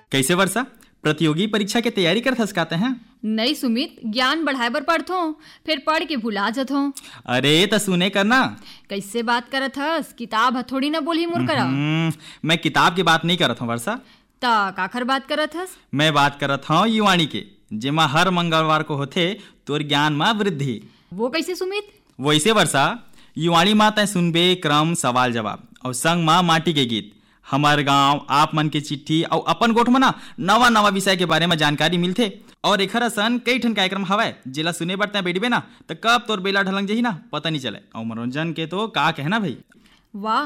कैसे वर्षा, प्रतियोगी परीक्षा के तैयारी कर थसकाते हैं? नहीं सुमित, ज्ञान बढ़ाए बर पढ़थो, फिर पढ़ के भुला जथो। अरे तो सुने करना। कैसे बात करत हस? किताब हथोड़ी ना बोली मोर करा। मैं किताब की बात नहीं करत हूँ वर्षा। ता काखर बात करत हस? मैं बात करत हूँ युवाणी के, जेमा हर मंगलवार को होथे तोर ज्ञान में वृद्धि। वो कैसे सुमित? वैसे वर्षा, युवाणी माँ तय सुनबे क्रम सवाल जवाब और संग माँ माटी के गीत, हमार गांव, आप मन के चिट्ठी और अपन गोठ में ना नवा नवा विषय के बारे में जानकारी मिलथे। और एखर असन कई ठन कार्यक्रम हवय जेला सुने बर तय बैठबे ना तो कब तोर बेला ढलंग जही ना पता नहीं चले। और मनोरंजन के तो का कहना भाई। वाह,